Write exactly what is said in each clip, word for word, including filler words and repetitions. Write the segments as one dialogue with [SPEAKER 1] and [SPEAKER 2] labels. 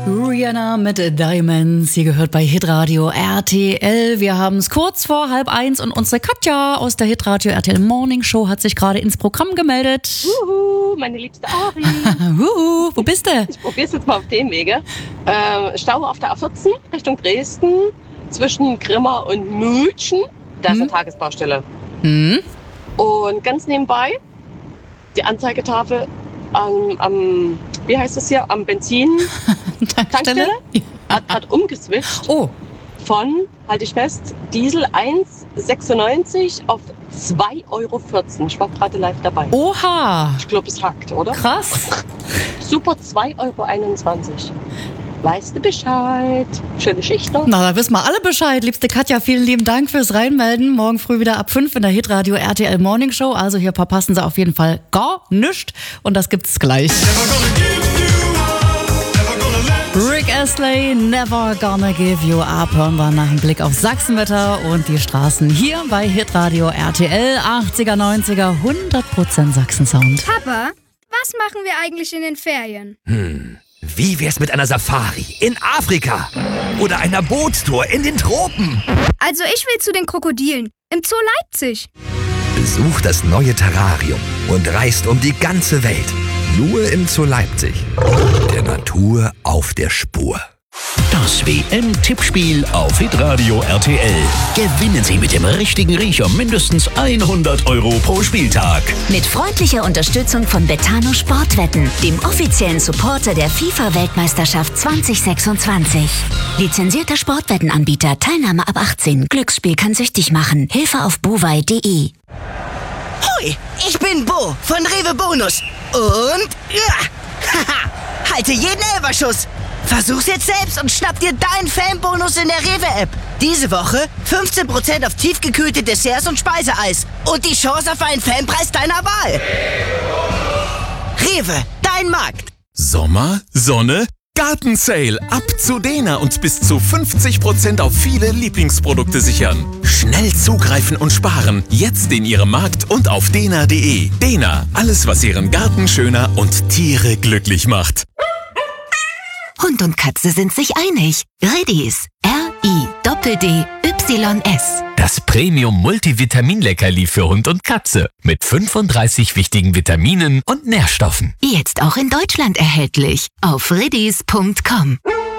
[SPEAKER 1] Rihanna mit Diamonds, ihr gehört bei Hitradio R T L. Wir haben es kurz vor halb eins und unsere Katja aus der Hitradio R T L Morning Show hat sich gerade ins Programm gemeldet.
[SPEAKER 2] Uhu, meine liebste Ari.
[SPEAKER 1] Uhu, wo bist du?
[SPEAKER 2] Ich probiere es jetzt mal auf dem Wege. Äh, Stau auf der A vierzehn Richtung Dresden zwischen Grimma und München. Da ist
[SPEAKER 1] hm.
[SPEAKER 2] eine Tagesbaustelle.
[SPEAKER 1] Hm?
[SPEAKER 2] Und ganz nebenbei die Anzeigetafel am, am wie heißt das hier, am Benzin Tankstelle hat gerade umgeswitcht.
[SPEAKER 1] Oh.
[SPEAKER 2] Von, halte ich fest, Diesel eins Komma sechsundneunzig auf zwei Euro vierzehn. Ich war gerade live dabei.
[SPEAKER 1] Oha.
[SPEAKER 2] Ich glaube, es hackt, oder?
[SPEAKER 1] Krass.
[SPEAKER 2] Super, zwei Euro einundzwanzig. Weißt du Bescheid? Schöne Schicht noch.
[SPEAKER 1] Na, da wissen wir alle Bescheid. Liebste Katja, vielen lieben Dank fürs Reinmelden. Morgen früh wieder ab fünf in der Hitradio R T L Morning Show. Also hier verpassen Sie auf jeden Fall gar nichts. Und das gibt's gleich. Rick Astley, Never Gonna Give You Up. Hören wir nach dem Blick auf Sachsenwetter und die Straßen hier bei Hitradio R T L. achtziger, neunziger, hundert Prozent Sachsen-Sound.
[SPEAKER 3] Papa, was machen wir eigentlich in den Ferien?
[SPEAKER 4] Hm, wie wär's mit einer Safari in Afrika? Oder einer Bootstour in den Tropen?
[SPEAKER 3] Also ich will zu den Krokodilen im Zoo Leipzig.
[SPEAKER 4] Besucht das neue Terrarium und reist um die ganze Welt. Nur im Zoo Leipzig. Der Natur auf der Spur.
[SPEAKER 5] Das W M-Tippspiel auf Hitradio R T L. Gewinnen Sie mit dem richtigen Riecher mindestens hundert Euro pro Spieltag.
[SPEAKER 6] Mit freundlicher Unterstützung von Betano Sportwetten, dem offiziellen Supporter der FIFA-Weltmeisterschaft zwanzig sechsundzwanzig. Lizenzierter Sportwettenanbieter, Teilnahme ab achtzehn. Glücksspiel kann süchtig machen. Hilfe auf bovai punkt de.
[SPEAKER 7] Hoi, ich bin Bo von Rewe Bonus. Und ja, haha, halte jeden Elferschuss. Versuch's jetzt selbst und schnapp dir deinen Fanbonus in der Rewe-App. Diese Woche fünfzehn Prozent auf tiefgekühlte Desserts und Speiseeis. Und die Chance auf einen Fanpreis deiner Wahl. Rewe, dein Markt.
[SPEAKER 8] Sommer, Sonne, Gartensale. Ab zu Dena und bis zu fünfzig Prozent auf viele Lieblingsprodukte sichern. Schnell zugreifen und sparen. Jetzt in Ihrem Markt und auf dena punkt de. Dena, alles was Ihren Garten schöner und Tiere glücklich macht.
[SPEAKER 6] Hund und Katze sind sich einig. Redis. R I D D Y S.
[SPEAKER 5] Das Premium-Multivitamin-Leckerli für Hund und Katze. Mit fünfunddreißig wichtigen Vitaminen und Nährstoffen.
[SPEAKER 6] Jetzt auch in Deutschland erhältlich. Auf redis punkt com.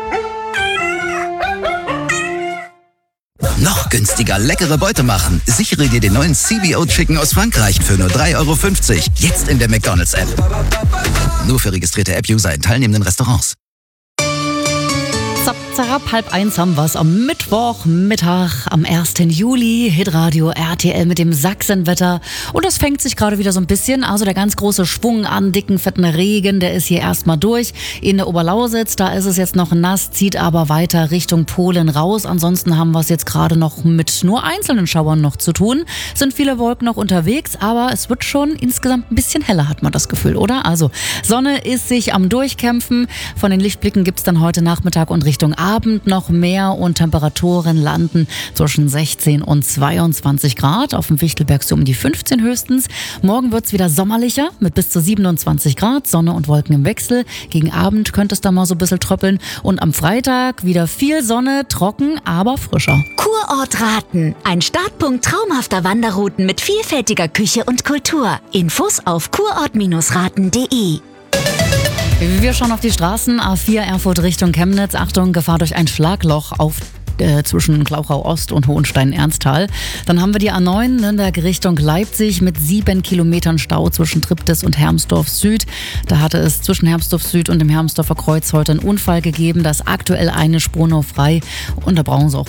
[SPEAKER 9] Noch günstiger leckere Beute machen. Sichere dir den neuen C B O Chicken aus Frankreich für nur drei Euro fünfzig. Jetzt in der McDonald's-App. Nur für registrierte App-User in teilnehmenden Restaurants.
[SPEAKER 1] Zapp, zapp, halb eins haben wir es am Mittwochmittag, am ersten Juli. Hitradio R T L mit dem Sachsenwetter. Und das fängt sich gerade wieder so ein bisschen. Also der ganz große Schwung an dicken, fetten Regen, der ist hier erstmal durch. In der Oberlausitz, da ist es jetzt noch nass, zieht aber weiter Richtung Polen raus. Ansonsten haben wir es jetzt gerade noch mit nur einzelnen Schauern noch zu tun. Sind viele Wolken noch unterwegs, aber es wird schon insgesamt ein bisschen heller, hat man das Gefühl, oder? Also Sonne ist sich am Durchkämpfen. Von den Lichtblicken gibt es dann heute Nachmittag und Richtung Abend noch mehr und Temperaturen landen zwischen sechzehn und zweiundzwanzig Grad. Auf dem Fichtelberg so um die fünfzehn höchstens. Morgen wird es wieder sommerlicher mit bis zu siebenundzwanzig Grad, Sonne und Wolken im Wechsel. Gegen Abend könnte es da mal so ein bisschen tröppeln. Und am Freitag wieder viel Sonne, trocken, aber frischer.
[SPEAKER 6] Kurort Raten. Ein Startpunkt traumhafter Wanderrouten mit vielfältiger Küche und Kultur. Infos auf kurort raten punkt de.
[SPEAKER 1] Wir schauen auf die Straßen. A vier Erfurt Richtung Chemnitz. Achtung, Gefahr durch ein Schlagloch auf äh, zwischen Glauchau Ost und Hohenstein-Ernsthal. Dann haben wir die A neun Nürnberg Richtung Leipzig mit sieben Kilometern Stau zwischen Triptis und Hermsdorf Süd. Da hatte es zwischen Hermsdorf Süd und dem Hermsdorfer Kreuz heute einen Unfall gegeben. Da ist aktuell eine Spur nur frei und da brauchen Sie auch